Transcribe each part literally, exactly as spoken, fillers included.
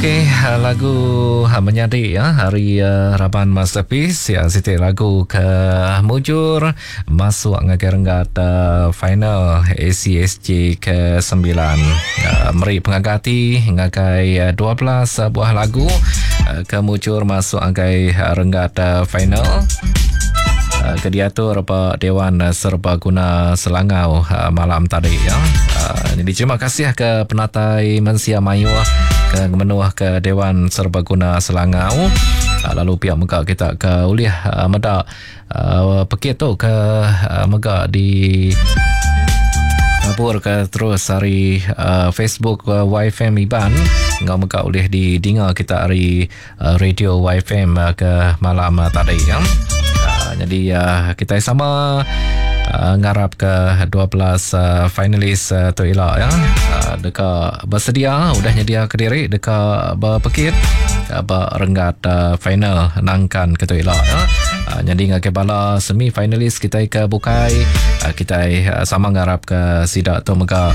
Okey, lagu menyadi ya hari uh, Raban Masterpiece ya Siti lagu ke mujur masuk ngagak-ngagak uh, final A C S J ke sembilan. Uh, meri pengagati ngagai uh, dua belas uh, buah lagu uh, ke mujur masuk ngagai uh, renggat uh, final. Uh, kediatur Pak Dewan Serbaguna Selangau uh, malam tadi ya. Uh, jadi terima kasih ke penatai Mensia Mayu ke menuah ke Dewan Serbaguna Selangau. Uh, lalu pihak megak kita ke uliah uh, medak uh, pekit tu ke uh, megak di Kapur ke terus hari uh, Facebook uh, Y F M Iban ngau megak ulih di dengar kita hari uh, radio Y F M uh, ke malam uh, tadi ya. Jadi uh, kita sama uh, ngarap ke dua belas uh, finalis uh, tu elok ya. Uh, dekat bersedia udah nyedia ke diri dekat berpekit uh, berenggat uh, final nangkan ke tu elok ya. Uh, jadi ngake bala semi finalis kita ke bukai uh, kita uh, sama ngarap ke sidak tu mega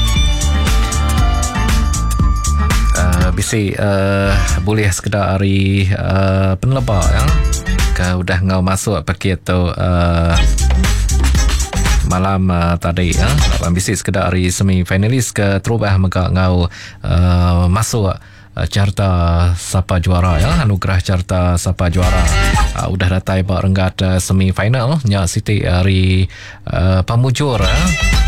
uh, bisi uh, boleh sekedar hari uh, penlebar ya. Kau udah ngau masuk paket tu uh, malam uh, tadi ya. lapan bisik sekedar hari semi finalis ke terubah maka ngau uh, masuk uh, carta siapa juara ya, anugerah carta siapa juara. Uh, udah datai bak renggat uh, semi final nya Siti hari uh, pamujur ya.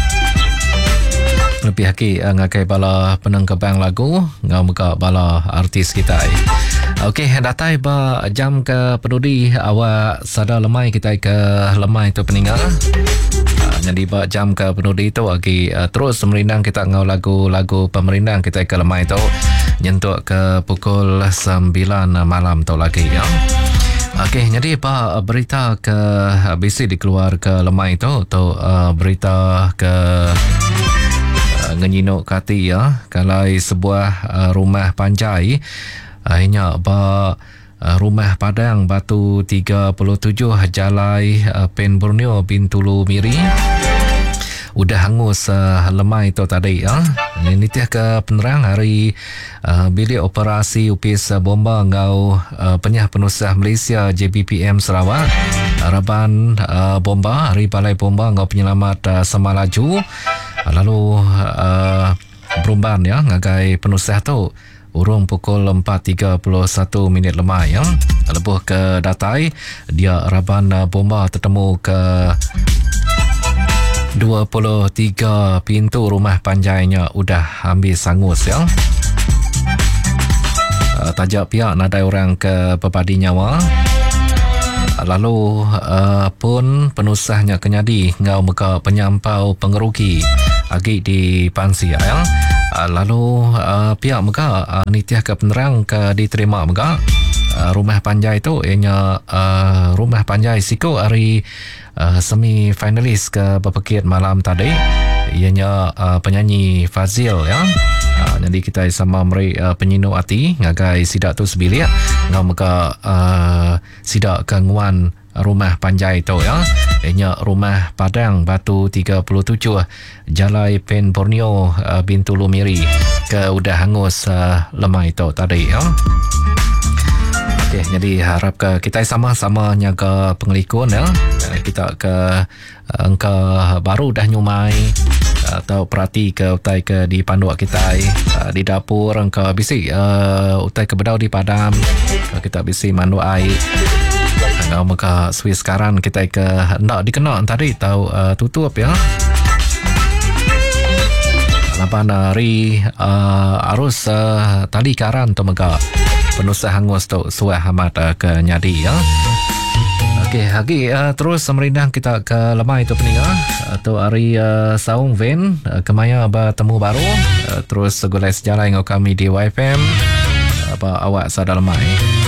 Lebih lagi uh, ngakai bala penangkabang lagu ngau muka bala artis kita. Okey, datai ba jam ke peduli awak sada lemai kita ke lemai tu peninggal. Uh, jadi ba jam ke peduli tu lagi uh, terus merindang kita ngau lagu-lagu pemerindang kita ke lemai tu nyentuk ke pukul sembilan malam tu lagi ya. Okey, jadi ba berita ke bisi dikeluar ke lemai tu tu uh, berita ke ngenyinuk kati ya kalai sebuah uh, rumah panjai akhirnya uh, ba uh, rumah Padang Batu tiga puluh tujuh Jalai uh, Pen Borneo Bintulu Miri udah hangus uh, lemai tu tadi ya. Ini tiah ke penerang hari uh, bilik operasi upis uh, bomba ngau uh, penyah penusah Malaysia J B P M Sarawak Raban uh, bomba hari balai bomba ngau penyelamat uh, Semalaju. Lalu uh, berumban ya ngagai penusah tu urung pukul empat tiga puluh satu minit lemah ya. Lebuh ke datai dia Raban uh, bomba tertemu ke dua puluh tiga pintu rumah panjainya udah habis sangus ya. Uh, tajak pihak nadai orang ke pepadi nyawa. Lalu uh, pun penusahnya kenyadi ngau muka penyampau pengerugi agi di Pansi ya. Uh, lalu uh, pihak muka uh, nitiah ke penerang ke diterima muka uh, rumah panjai tu ianya uh, rumah panjai siko hari uh, semi finalis ke berpekit malam tadi ianya uh, penyanyi Fazil ya. Uh, jadi kita sama meri uh, penyinu hati ngagai sidak tu sebilik ngau muka uh, sidak kenguan rumah panjai tu ya. Ianya rumah Padang Batu tiga puluh tujuh Jalai Pen Borneo uh, Bintulu Miri ke udah hangus uh, lemai tu tadi ya. Okey, jadi harap ke kita sama-sama nyaga pengelikun ya. Kita ke uh, engka baru dah nyumai atau perhati ke utai ke di panduak kita uh, di dapur engka bisi uh, utai ke bedau di padam uh, kita bisi mandu air. Kalau maka Swiss sekarang kita ke nak dikenal tadi tahu uh, tutup ya. Lapan hari uh, arus uh, tali karan tu maka penusah hangus tu suah hamat uh, ke nyadi ya. Okey, lagi uh, terus merindang kita ke lemai tu pening atau uh, hari uh, saung ven uh, kemaya bertemu baru uh, terus segulai sejarah yang kami di Y F M apa awak sadar lemai.